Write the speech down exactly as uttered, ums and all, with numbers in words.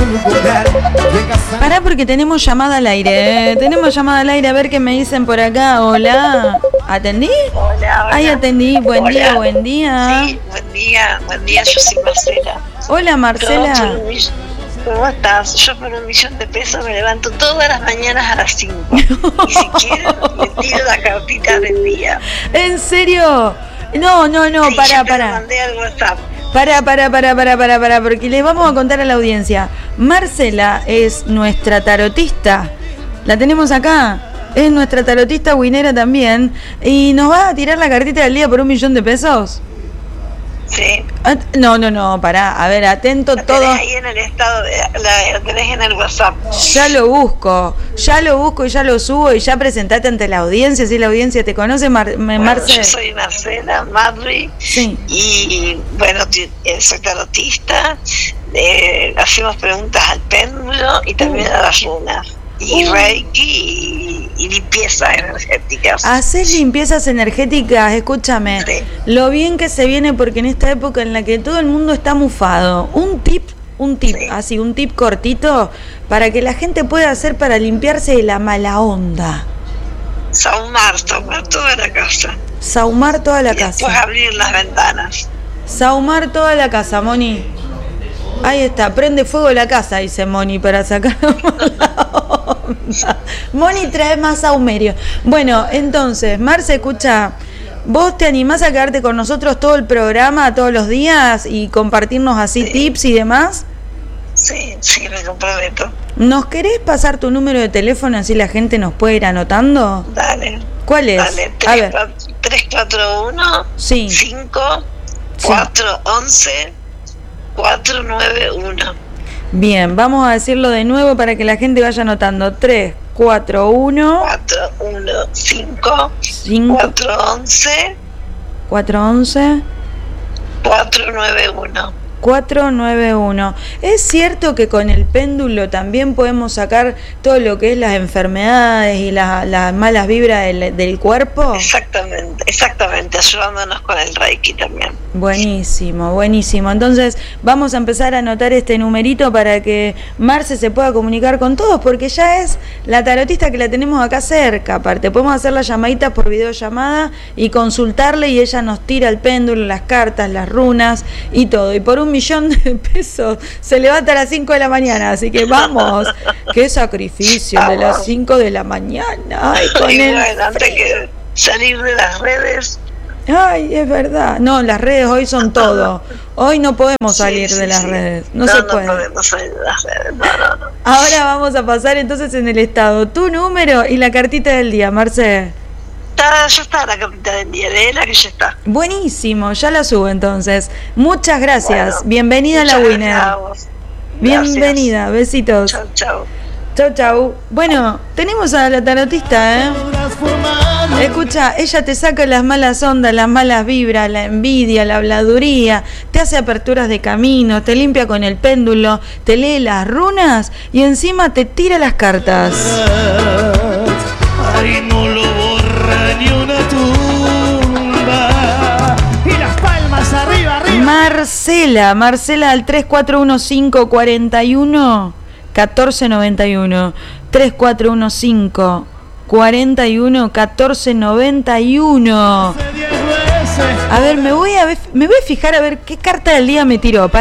Pará porque tenemos llamada al aire, ¿eh? Tenemos llamada al aire, a ver qué me dicen por acá. Hola, ¿atendí? Hola, hola. Ay, atendí, buen Hola. día, buen día. Sí, buen día, buen día, yo soy Marcela. Hola, Marcela. Yo por un mill- ¿Cómo estás? Yo por un millón de pesos me levanto todas las mañanas a las cinco. Y si quieren, le tiro la cartita del día. ¿En serio? No, no, no, Sí, pará, ya te lo pará. mandé al WhatsApp. Pará, pará, pará, pará, pará, pará, porque le vamos a contar a la audiencia. Marcela es nuestra tarotista. La tenemos acá. Es nuestra tarotista winera también. ¿Y nos va a tirar la cartita del día por un millón de pesos? Sí. Ah, No, no, no, pará. A ver, atento La todo. tenés ahí en el estado, de, la, la tenés en el WhatsApp. Ya lo busco. Ya lo busco y ya lo subo y ya presentate ante la audiencia. Si la audiencia te conoce, Mar Bueno, Marce. yo soy Marcela Madri. Sí. Y bueno, ti- eh, soy tarotista. Eh, hacemos preguntas al péndulo y también a las runas. Y Uh. Reiki y, y limpieza energéticas. Haces limpiezas energéticas, escúchame. Sí. Lo bien que se viene porque en esta época en la que todo el mundo está mufado, un tip, un tip, Sí. así, un tip cortito para que la gente pueda hacer para limpiarse de la mala onda. Saumar, saumar toda la casa. Saumar toda la y después casa. abrir las ventanas. Saumar toda la casa, Moni. Ahí está, prende fuego la casa, dice Moni, para sacar la onda. Moni trae más saumerio. Bueno, entonces, Marce, escucha, ¿vos te animás a quedarte con nosotros todo el programa, todos los días y compartirnos así Sí. tips y demás? Sí, sí, me comprometo. ¿Nos querés pasar tu número de teléfono así la gente nos puede ir anotando? Dale. ¿Cuál es? Dale, A ver, tres cuatro uno Sí. cinco Sí. cuatro once cuatro nueve uno. bien, vamos a decirlo de nuevo para que la gente vaya anotando. tres, cuatro, uno, cuatro uno cinco cinco, cuatro once cuatro, once. cuatro nueve uno. cuatro nueve uno. ¿Es cierto que con el péndulo también podemos sacar todo lo que es las enfermedades y la- las malas vibras del, del cuerpo? Exactamente, exactamente, ayudándonos con el Reiki también. Buenísimo, buenísimo. Entonces vamos a empezar a anotar este numerito para que Marce se pueda comunicar con todos, porque ya es la tarotista que la tenemos acá cerca. Aparte, podemos hacer las llamaditas por videollamada y consultarle y ella nos tira el péndulo, las cartas, las runas y todo. Y por un millón de pesos se levanta a las cinco de la mañana, así que vamos, qué sacrificio de las cinco de la mañana. Ay, con Y el bueno, antes frío. que salir de las redes. Ay, es verdad. No, las redes hoy son todo. Hoy no podemos Sí, salir sí, de las sí. redes. No, No, se no puede. podemos salir de las redes. No, no, no. Ahora vamos a pasar entonces en el estado tu número y la cartita del día, Marce. Está, ya está la cartita del día, de la que ya está. Buenísimo, ya la subo entonces. Muchas gracias. Bueno, Bienvenida a la muchas Winner. gracias a vos. Bienvenida, besitos. Chau, chau. Chau, chau. Bueno, tenemos a la tarotista, ¿eh? Escucha, ella te saca las malas ondas, las malas vibras, la envidia, la habladuría, te hace aperturas de camino, te limpia con el péndulo, te lee las runas y encima te tira las cartas. Ay, no lo borra ni una tumba. Y las palmas arriba, arriba. Marcela, Marcela al tres cuatro uno cinco cuatro uno uno cuatro nueve uno. tres cuatro uno cinco cuatro uno uno cuatro nueve uno. A ver, me voy a ver, me voy a fijar a ver qué carta del día me tiró.